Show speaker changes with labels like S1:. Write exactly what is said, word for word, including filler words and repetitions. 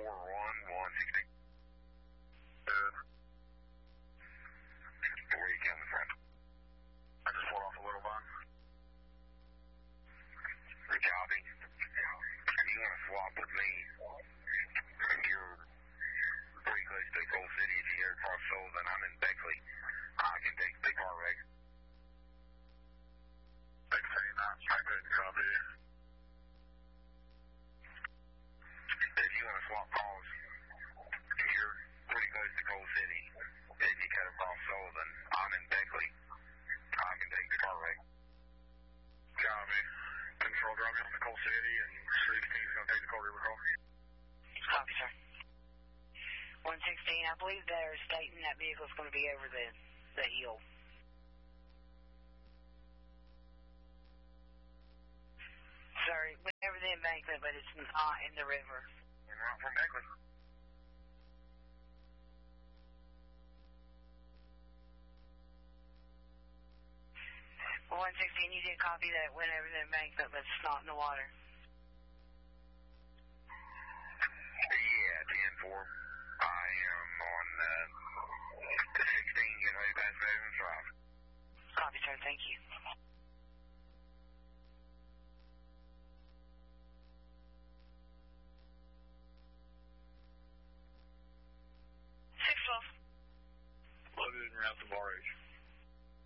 S1: four one one sixteen.
S2: Good.
S1: Where are you coming from?
S2: I just pulled off a little bun.
S1: Copy. If you want to swap with me, you're pretty close to Coal City. If you hear across Sullivan, I'm in Beckley. I can take the car wreck.
S2: sixteen, I couldn't copy.
S1: If you want to swap calls, you're pretty close to Coal City. If you cut across Sullivan, I'm in Beckley. I can take the car wreck.
S2: Copy. Control, drop me on to Coal City, and sixteen is going to take the Coal River call.
S3: Copy, sir. one sixteen, I believe they're stating that vehicle's going to be over the, the hill. Sorry, over the embankment, but it's not in the river.
S1: And right from Beckley.
S3: one sixteen, you did copy that it went over the embankment, but it's not in the water.
S1: Yeah, ten four. I am on uh, the sixteen, getting ready past Veterans Drive.
S3: Copy, sir. Thank you.